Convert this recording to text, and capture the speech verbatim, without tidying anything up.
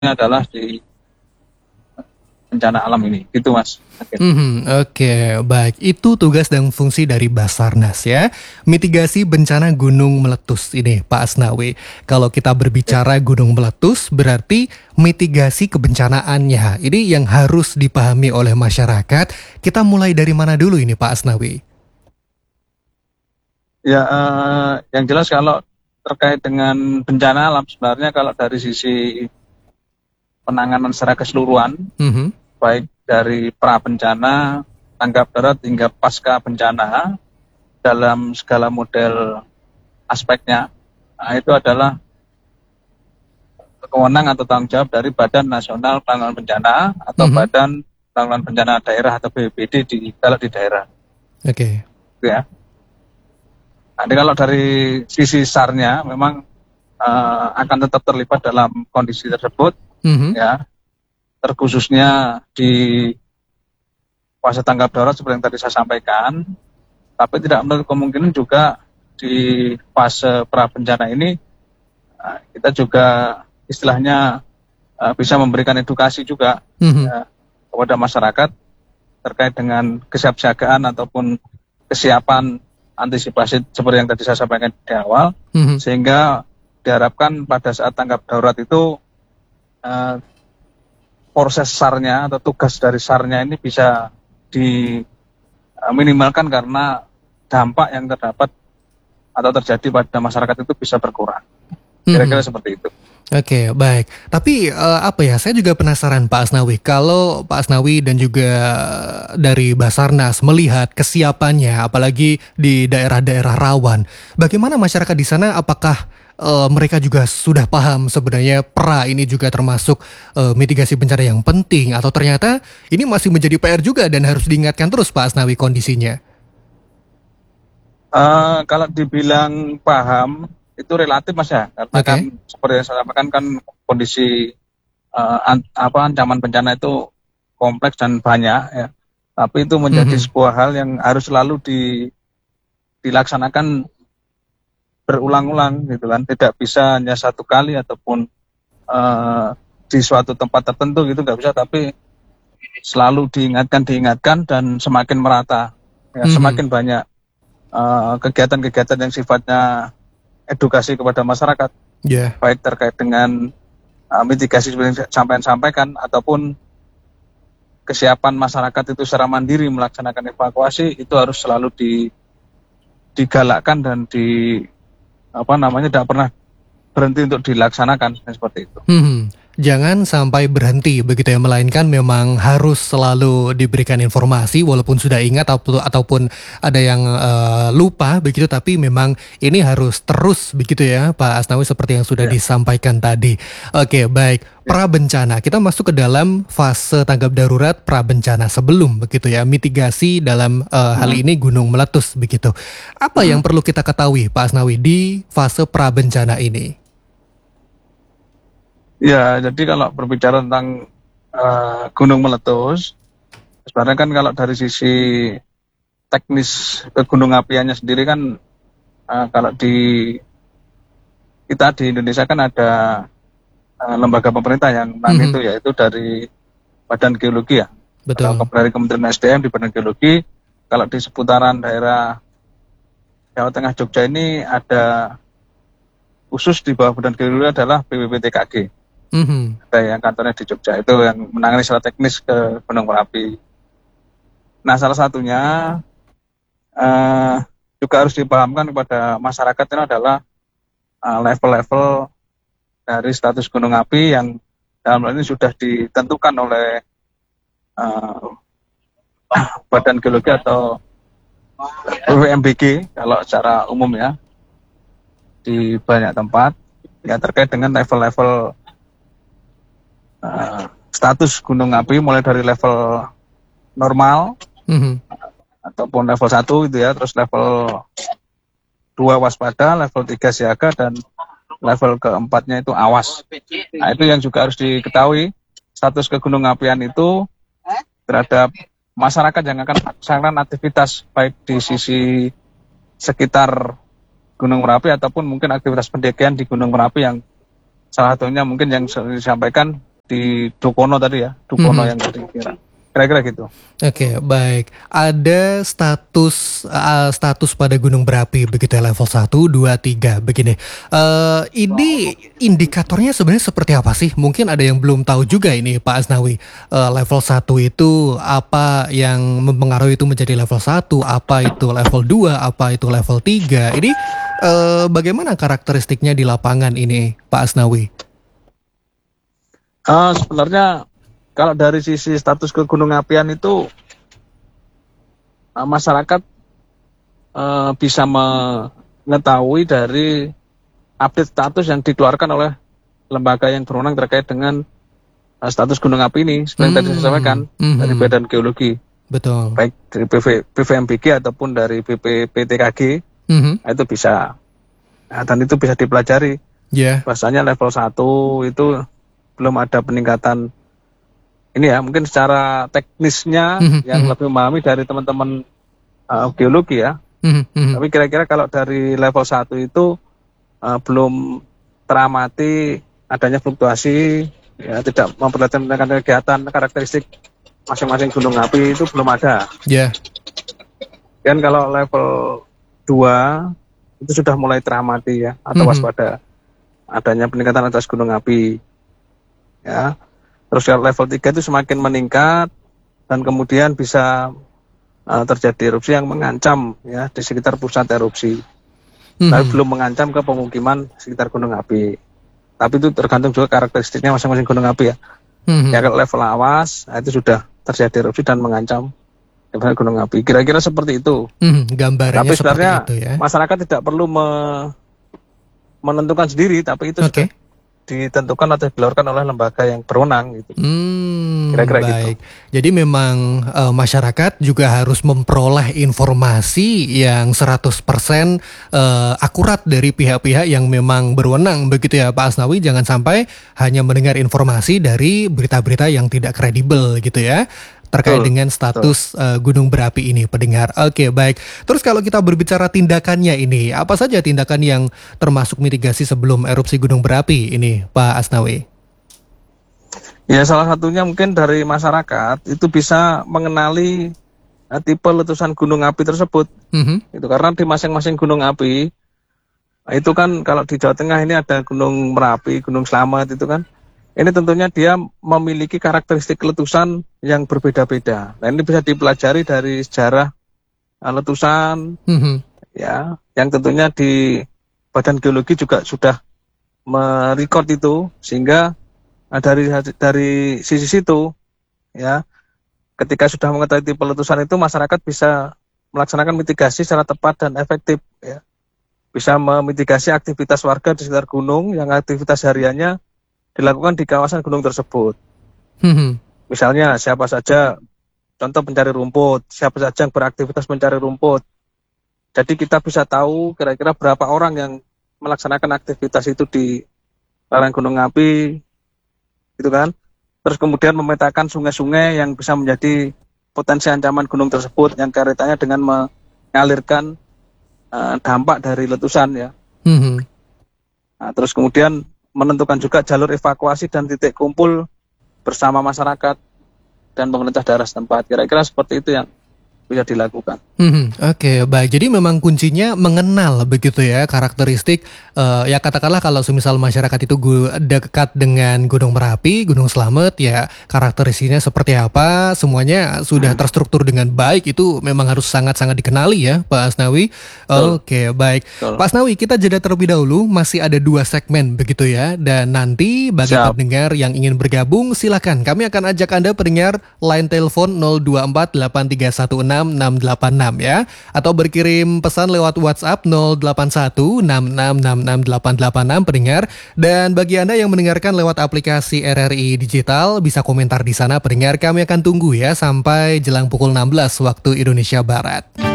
adalah di bencana alam ini, gitu Mas. Oke. Mhm, oke, baik. Itu tugas dan fungsi dari Basarnas ya. Mitigasi bencana gunung meletus ini, Pak Asnawi. Kalau kita berbicara gunung meletus, berarti mitigasi kebencanaannya. Ini yang harus dipahami oleh masyarakat. Kita mulai dari mana dulu ini, Pak Asnawi? Ya, eh, yang jelas kalau terkait dengan bencana alam, sebenarnya kalau dari sisi penanganan secara keseluruhan, Mhm, baik dari pra bencana, tanggap darurat hingga pasca bencana dalam segala model aspeknya, nah, itu adalah kewenangan atau tanggung jawab dari Badan Nasional Penanggulangan Bencana atau mhm, Badan Penanggulangan Bencana Daerah atau B P B D di kalau di daerah, oke. gitu ya. Nanti kalau dari sisi SAR-nya memang eh, akan tetap terlibat dalam kondisi tersebut, Mhm, ya, terkhususnya di fase tanggap darurat seperti yang tadi saya sampaikan, tapi tidak menutup kemungkinan juga di fase pra bencana ini eh, kita juga istilahnya eh, bisa memberikan edukasi juga, mhm, ya, kepada masyarakat terkait dengan kesiapsiagaan ataupun kesiapan antisipasi seperti yang tadi saya sampaikan di awal, mhm. sehingga diharapkan pada saat tanggap darurat itu eh, proses SAR-nya atau tugas dari SAR-nya ini bisa diminimalkan karena dampak yang terdapat atau terjadi pada masyarakat itu bisa berkurang. Kira-kira Mhm. seperti itu. Oke, baik. Tapi eh, apa ya? Saya juga penasaran Pak Asnawi. Kalau Pak Asnawi dan juga dari Basarnas melihat kesiapannya, apalagi di daerah-daerah rawan, bagaimana masyarakat di sana? Apakah eh, mereka juga sudah paham sebenarnya pra ini juga termasuk eh, mitigasi bencana yang penting, atau ternyata ini masih menjadi P R juga dan harus diingatkan terus Pak Asnawi kondisinya? Eh, kalau dibilang paham itu relatif Mas ya, karena kan Oke. seperti yang saya sampaikan kan kondisi eh, an- apa ancaman bencana itu kompleks dan banyak ya. Tapi itu menjadi Mhm. sebuah hal yang harus selalu di, dilaksanakan berulang-ulang gitu kan. Tidak bisa hanya satu kali ataupun eh, di suatu tempat tertentu gitu nggak bisa, tapi selalu diingatkan diingatkan dan semakin merata ya, Mhm. semakin banyak eh, kegiatan-kegiatan yang sifatnya edukasi kepada masyarakat, Ya. baik terkait dengan uh, mitigasi seperti yang sampaikan sampaikan ataupun kesiapan masyarakat itu secara mandiri melaksanakan evakuasi itu harus selalu di, digalakkan dan di apa namanya tidak pernah berhenti untuk dilaksanakan seperti itu. Mhm. Jangan sampai berhenti begitu ya, melainkan memang harus selalu diberikan informasi walaupun sudah ingat atau, ataupun ada yang eh, lupa begitu, tapi memang ini harus terus begitu ya Pak Asnawi seperti yang sudah Ya, disampaikan tadi. Oke, baik. ya. Pra bencana, kita masuk ke dalam fase tanggap darurat pra bencana sebelum begitu ya, mitigasi dalam eh, hal Hmm, ini gunung meletus begitu. Apa hmm. yang perlu kita ketahui Pak Asnawi di fase pra bencana ini? Ya, jadi kalau berbicara tentang uh, gunung meletus, sebenarnya kan kalau dari sisi teknis kegunung apiannya sendiri kan uh, kalau di kita di Indonesia kan ada uh, lembaga pemerintah yang menangani itu, Mhm. yaitu dari Badan Geologi ya, atau Betul. dari Kementerian S D M di Badan Geologi. Kalau di seputaran daerah Jawa Tengah Jogja ini ada khusus di bawah Badan Geologi adalah B P P T K G. Mhm. Ada yang kantornya di Jogja itu yang menangani secara teknis ke Gunung Merapi. Nah, salah satunya eh, juga harus dipahamkan kepada masyarakat ini adalah eh, level-level dari status gunung api yang dalam hal ini sudah ditentukan oleh eh, Badan Geologi atau B V M B G kalau secara umum ya, di banyak tempat ya, terkait dengan level-level uh, status gunung api mulai dari level normal Mhm. ataupun level satu gitu ya, terus level dua waspada, level tiga siaga, dan level keempatnya itu awas. Nah, itu yang juga harus diketahui, status kegunung apian itu terhadap masyarakat yang akan melaksanakan aktivitas baik di sisi sekitar Gunung Merapi ataupun mungkin aktivitas pendakian di Gunung Merapi, yang salah satunya mungkin yang disampaikan di Dukono tadi ya, Dukono Mhm. yang tadi kira. Kira-kira gitu. Oke, baik. Ada status uh, status pada gunung berapi begitu ya, level satu, dua, tiga begini. Eh ini indikatornya sebenarnya seperti apa sih? Mungkin ada yang belum tahu juga ini Pak Asnawi. Eh, level satu itu apa yang mempengaruhi itu menjadi level satu, apa itu level dua, apa itu level tiga. Ini eh, bagaimana karakteristiknya di lapangan ini Pak Asnawi? Uh, sebenarnya kalau dari sisi status kegunung apian itu uh, masyarakat uh, bisa mengetahui dari update status yang dikeluarkan oleh lembaga yang berwenang terkait dengan uh, status gunung api ini. Seperti yang tadi saya sampaikan Mhm. dari Badan Geologi, Betul. baik dari P V, P V M B G ataupun dari B P P T K G, Mhm. itu bisa. Nah, dan itu bisa dipelajari. Ya. Bahasanya level satu itu belum ada peningkatan. Ini ya, mungkin secara teknisnya Mhm, yang mhm. lebih memahami dari teman-teman uh, geologi ya. Mhm, mhm. Tapi kira-kira kalau dari level satu itu uh, belum teramati adanya fluktuasi, ya tidak memperlihatkan kegiatan karakteristik masing-masing gunung api itu belum ada. Ya. Dan kalau level dua itu sudah mulai teramati ya, atau Mhm. waspada adanya peningkatan atas gunung api. Ya. Terus kalau level tiga itu semakin meningkat dan kemudian bisa uh, terjadi erupsi yang mengancam ya di sekitar pusat erupsi. Mhm. Tapi belum mengancam ke pemukiman sekitar gunung api. Tapi itu tergantung juga karakteristiknya masing-masing gunung api ya. Mhm. Ya kalau level awas, nah itu sudah terjadi erupsi dan mengancam gunung api. Kira-kira seperti itu. Mhm, gambarannya Tapi seperti sebenarnya itu ya. masyarakat tidak perlu me- menentukan sendiri, tapi itu sudah Oke. ditentukan atau dikeluarkan oleh lembaga yang berwenang gitu. Hmm, Kira-kira gitu. baik. Jadi memang eh, masyarakat juga harus memperoleh informasi yang seratus persen eh, akurat dari pihak-pihak yang memang berwenang begitu ya Pak Asnawi. Jangan sampai hanya mendengar informasi dari berita-berita yang tidak kredibel gitu ya. Terkait Betul, dengan status eh, gunung berapi ini pendengar. Oke, baik. Terus kalau kita berbicara tindakannya ini, apa saja tindakan yang termasuk mitigasi sebelum erupsi gunung berapi ini Pak Asnawi? Ya salah satunya mungkin dari masyarakat itu bisa mengenali eh, tipe letusan gunung api tersebut. Mhm. Itu karena di masing-masing gunung api eh, itu kan kalau di Jawa Tengah ini ada Gunung Merapi, Gunung Slamet itu kan. Ini tentunya dia memiliki karakteristik letusan yang berbeda-beda. Nah, ini bisa dipelajari dari sejarah eh, letusan Mhm. ya, yang tentunya di Badan Geologi juga sudah merekod itu sehingga nah, dari dari sisi situ ya, ketika sudah mengetahui tipe letusan itu masyarakat bisa melaksanakan mitigasi secara tepat dan efektif ya. Bisa memitigasi aktivitas warga di sekitar gunung yang aktivitas hariannya dilakukan di kawasan gunung tersebut. Mhm. Misalnya siapa saja, contoh pencari rumput, siapa saja yang beraktivitas mencari rumput. Jadi kita bisa tahu kira-kira berapa orang yang melaksanakan aktivitas itu di lereng gunung api, gitu kan. Terus kemudian memetakan sungai-sungai yang bisa menjadi potensi ancaman gunung tersebut yang kaitannya dengan mengalirkan uh, dampak dari letusan ya. Mhm. Nah, terus kemudian menentukan juga jalur evakuasi dan titik kumpul bersama masyarakat dan pemerintah daerah setempat. Kira-kira seperti itu yang bisa dilakukan. Mhm, oke, baik. Jadi memang kuncinya mengenal begitu ya karakteristik eh, ya katakanlah kalau semisal masyarakat itu gu- dekat dengan Gunung Merapi, Gunung Slamet ya karakteristiknya seperti apa, semuanya sudah terstruktur dengan baik itu memang harus sangat-sangat dikenali ya Pak Asnawi. Betul. Oke, baik. Betul. Pak Asnawi, kita jeda terlebih dahulu, masih ada dua segmen begitu ya. Dan nanti bagi Siap. pendengar yang ingin bergabung silakan. Kami akan ajak Anda pendengar line telepon nol dua empat delapan tiga satu enam enam delapan enam ya, atau berkirim pesan lewat WhatsApp nol delapan satu enam enam enam enam delapan delapan enam pendengar. Dan bagi Anda yang mendengarkan lewat aplikasi R R I Digital bisa komentar di sana pendengar. Kami akan tunggu ya sampai jelang pukul enam belas waktu Indonesia Barat.